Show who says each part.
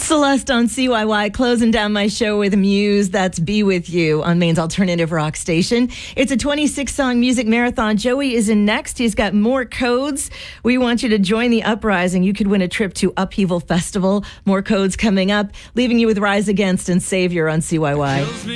Speaker 1: Celeste on CYY, closing down my show with Muse. That's Be With You on Maine's alternative rock station. It's a 26-song music marathon. Joey is in next. He's got more codes. We want you to join the uprising. You could win a trip to Upheaval Festival. More codes coming up, leaving you with Rise Against and Savior on CYY.